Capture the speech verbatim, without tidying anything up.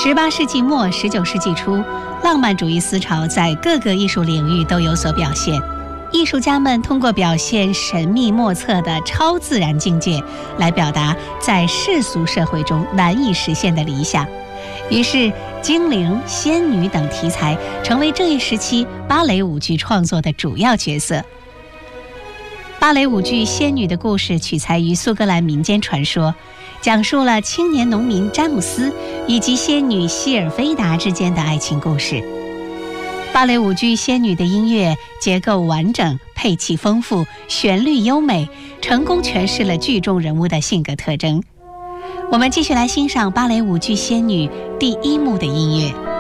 十八世纪末十九世纪初，浪漫主义思潮在各个艺术领域都有所表现。艺术家们通过表现神秘莫测的超自然境界，来表达在世俗社会中难以实现的理想。于是精灵、仙女等题材成为这一时期芭蕾舞剧创作的主要角色。芭蕾舞剧《仙女的故事》取材于苏格兰民间传说，讲述了青年农民詹姆斯以及仙女希尔菲达之间的爱情故事。芭蕾舞剧《仙女》的音乐结构完整，配器丰富，旋律优美，成功诠释了剧中人物的性格特征。我们继续来欣赏芭蕾舞剧《仙女》第一幕的音乐。